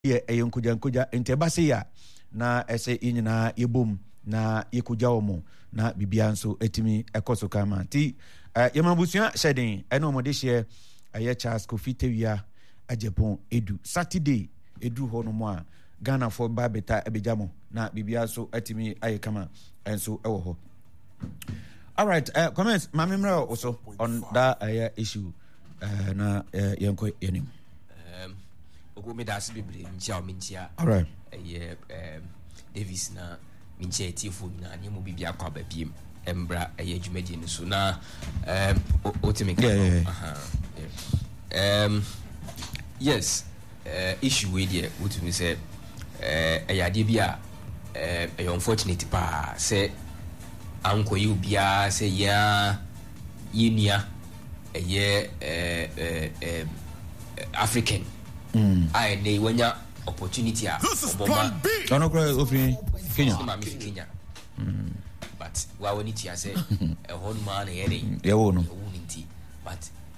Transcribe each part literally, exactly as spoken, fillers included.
ye eyonkuja nkuja ente base ya na ese inyina yebom na yekuja omo na bibia nso etimi ekoso kama ti uh, yemabusia shedin eno mo de hye aye Charles Kofi Tewia ajepon edu Saturday edu ho no mo a Ghana for babeta ebejamo na bibia so etimi aye kama enso ewo ho. All right, uh, comments mamemra also on that uh, issue uh, na uh, yanko yenim. Um ogo me das bebre ntia mintia. All right. Eh um Davis na mintia tifo na ne mo bibia kwa ba biem embra eh adwumaje ni so na um otimi ka. Yeah, yeah, aha. Yeah. Um yes, uh, issue we there what me say eh ayade bia eh unfortunate pa say anko yi bia say ya yinia eye eh eh African mm I dey wanya opportunity a oboma don't know ofi Kenya ma mi Kenya mm but wa woni tia say e hon man e dey ye wo no wo nti but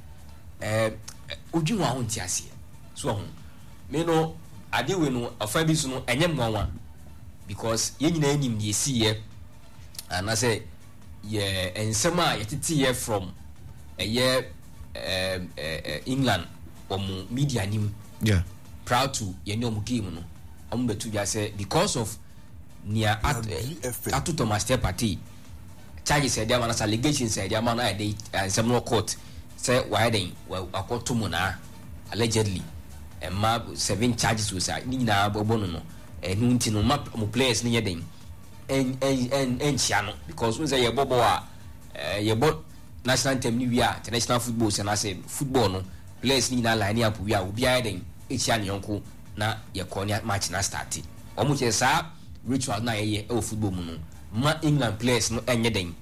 eh oju wa hon tia se so hon me no ade we no afa bi so no enye mwanwa because ye nyina enim de si ye ana say ye ensema ye tete ye from eye um uh, England omo media nim yeah proud to ye no game no omo betu bia say because of near at atu Thomas Party charges said there man allegations said there man I dey some no court say why then akoto mo na allegedly and ma seven charges was ni na bobo no no enu nti no ma mo players ni ye den en en en chia no because we say ye bobo a ye bo national team ni wi a international football say na say football no players ni na line up wi a obi a den e chia ne yonko na ye ko ne match na start o mo che sa ritual na ye e o football mu no ma England players no enye den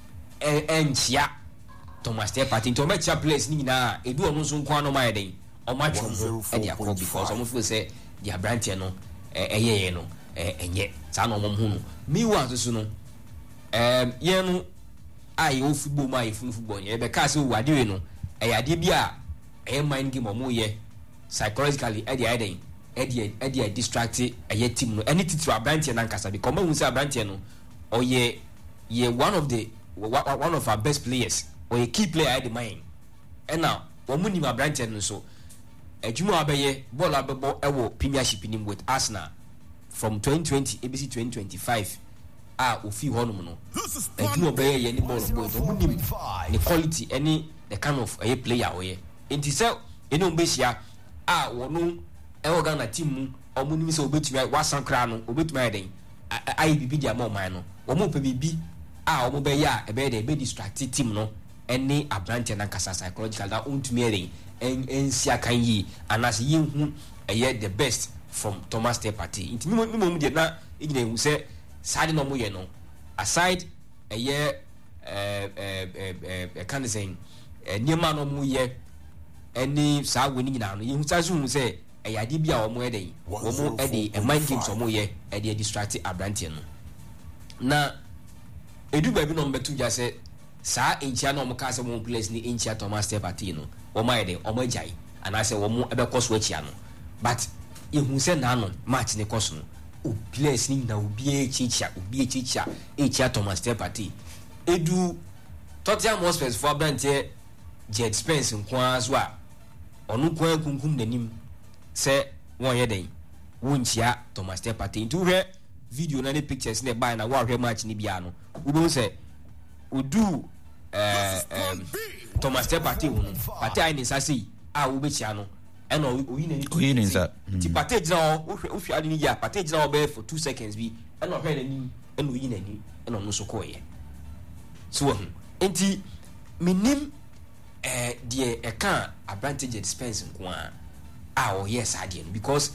en chia Thomas Partey to ma chia players ni na edu ono so nko ano ma ye den o ma twom e dia ko because o mo feel say dia branch no eye ye no enye sa no mo hu no mi wa so no em ye no ai o football ma ye football ye be ka se o wade we no e yade bi a e mind game mo ye psychologically e dia eden e dia e dia distract e ye team no any titiri abrantie na nkasa bi come hu say abrantie no o ye ye one of the one of our best players or a key player at the mind and now wo muni ma abrantie no so adwuma abeye ball abebo ewo premiership nim with Arsenal from twenty twenty A B C twenty twenty-five ah ofi honum no adwuma abeye ye ni ball boy to muni the quality any the kind of a player oye enti se eni ombehia ah wono ewo Ghana team mu omuni se obetumi wasan kra no obetumi aden ai bibi dia ma man no wo mo pe bibi ah omo be ya e be de be distract team no any abrantie na kasa psychological that untumi eren en ensia kan yi anas yi hu eye the best from Thomas Partey inti mi mo mo de na igina hu se side no mo ye no aside eye eh eh eh kan say niema no mo ye any sa woni nyina no yi hu sa hu se eye ade bia o mo eden o mo ede e mind games o mo ye ede distract abrantie no na edu ba bi no mbetu ja se sa enchia no mo ka se mo place ni enchia Thomas Partey no wo mai de o mo jai ana se wo mo ebe koso achia no but ehun se na no match ne koso no o place ni na obi echichia obi echichia echia Thomas Partey edu Tottenham Hotspur for brantie Jet Spence nkwa so a onu kwa kunkum nanim se won ye den wonchia Thomas Partey ntu hwe video na ne pictures ne buy na wa hwe match ni bia no wo say odu eh um, Thomas Partey wo Partey ai ni sase a wo be chia no e no oyi na ni oyi ni nsa ti Partey gina wo hwe wo hwe ade ni ya Partey gina wo be for two seconds bi e no hwe na ni e no oyi na ni e no no so ko ye so ho enti minim eh die e kan advantage dispense nko a a o yes ade no because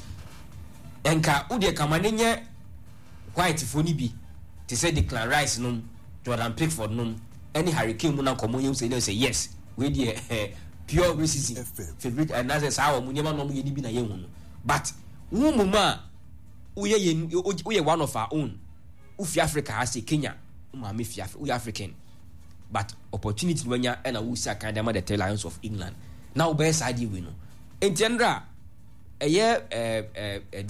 enka wo de kamane nye white phone bi te say Declan Rice no Jordan Pickford no any Hurricane mu na komo yem say no say yes we dey uh, pure racism favorite and as how mu nyema no mu ye ni bi na ye hu no but wo mu ma wo ye wo ye one of our own ufi Africa has Kenya ma me fi we African but opportunity wanya and a wo sa kind of the Lions of England now be side we no entendra ɛyɛ